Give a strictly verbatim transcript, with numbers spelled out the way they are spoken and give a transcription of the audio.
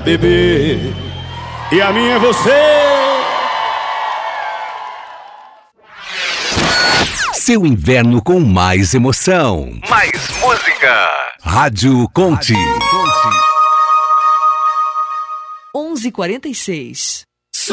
beber. E a minha é você. Seu inverno com mais emoção. Mais música. Rádio Conte. onze e quarenta e seis.